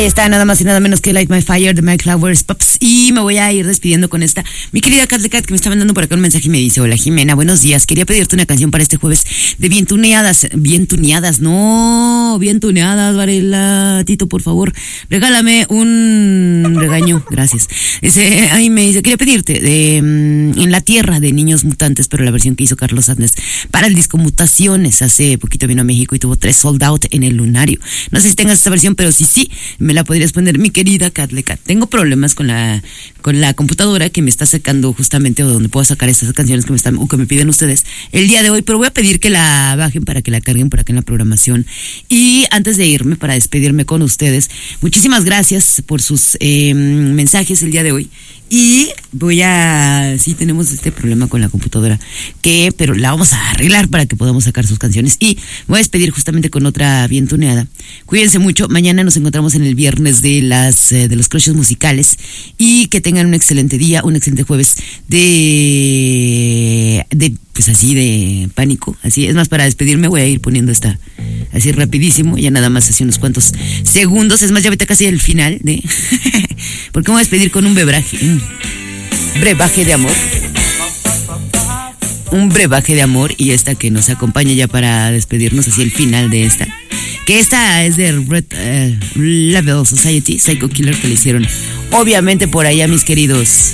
Está nada más y nada menos que Light My Fire de Mike Flowers Pops. Y me voy a ir despidiendo con esta. Mi querida Cat de Cat, que me está mandando por acá un mensaje y me dice: hola Jimena, buenos días. Quería pedirte una canción para este jueves de bien tuneadas, Varela. Tito, por favor, regálame un regaño. Gracias. Ahí me dice: quería pedirte de En la Tierra de Niños Mutantes, pero la versión que hizo Carlos Adnes para el disco Mutaciones. Hace poquito vino a México y tuvo 3 sold out en el Lunario. No sé si tengas esta versión, pero sí, me la podrías poner, mi querida Catlecat. Tengo problemas con la computadora que me está sacando justamente, o donde puedo sacar estas canciones que me piden ustedes el día de hoy, pero voy a pedir que la bajen para que la carguen por acá en la programación. Y antes de irme, para despedirme con ustedes, muchísimas gracias por sus mensajes el día de hoy. Y sí tenemos este problema con la computadora, pero la vamos a arreglar para que podamos sacar sus canciones. Y voy a despedir justamente con otra bien tuneada. Cuídense mucho, mañana nos encontramos en el viernes de los crushes musicales. Y que tengan un excelente día, un excelente jueves pues así de pánico. Así es más, para despedirme voy a ir poniendo esta así rapidísimo, ya nada más así unos cuantos segundos. Es más, ya vete casi al final porque me voy a despedir con un brebaje de amor. Un brebaje de amor, y esta que nos acompaña ya para despedirnos hacia el final de esta. Que esta es de Red Level Society, Psycho Killer, que le hicieron obviamente por allá mis queridos